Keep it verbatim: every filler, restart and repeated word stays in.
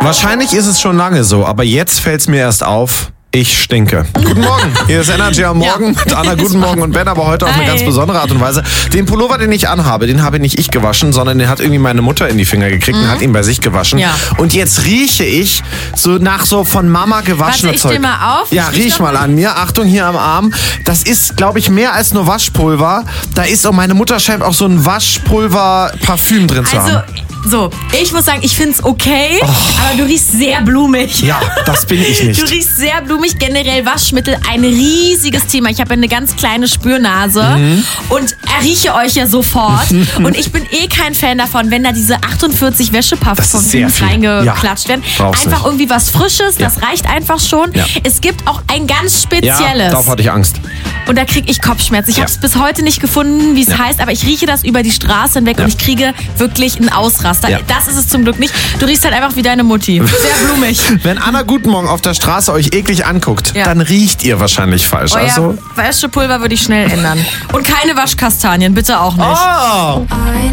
Wahrscheinlich ist es schon lange so, aber jetzt fällt es mir erst auf. Ich stinke. Guten Morgen. Hier ist Energy am Morgen mit Anna, guten Morgen und Ben, aber heute auf eine Hi. ganz besondere Art und Weise. Den Pullover, den ich anhabe, den habe nicht ich gewaschen, sondern den hat irgendwie meine Mutter in die Finger gekriegt und hat ihn bei sich gewaschen. Ja. Und jetzt rieche ich so nach so von Mama gewaschener Warte, ich Zeug. steh mal auf. Ja, Ich riech riech doch mal mal. an mir. Achtung, hier am Arm. Das ist, glaube ich, mehr als nur Waschpulver. Da ist auch, meine Mutter scheint auch so ein Waschpulver-Parfüm drin zu Also, haben. so, ich muss sagen, ich find's okay, aber du riechst sehr blumig. Ja, das bin ich nicht. Du riechst sehr blumig. Generell Waschmittel, ein riesiges Thema. Ich habe eine ganz kleine Spürnase Mhm. und rieche euch ja sofort. Und ich bin eh kein Fan davon, wenn da diese achtundvierzig Das ist sehr Wäscheparfüms viel. reingeklatscht werden. brauch's Einfach nicht. irgendwie was Frisches, das reicht einfach schon. Ja. Es gibt auch ein ganz Ja, spezielles. darauf hatte ich Angst. Und da kriege ich Kopfschmerzen. Ich Ja. habe es bis heute nicht gefunden, wie es Ja. heißt, aber ich rieche das über die Straße hinweg Ja. und ich kriege wirklich einen Ausraster. Ja. Das ist es zum Glück nicht. Du riechst halt einfach wie deine Mutti. Sehr blumig. Wenn Anna Guten Morgen auf der Straße euch eklig anguckt, Ja. dann riecht ihr wahrscheinlich falsch. Euer Also, Wäschepulver würde ich schnell ändern. Und keine Waschkastanien, bitte auch nicht. oh! I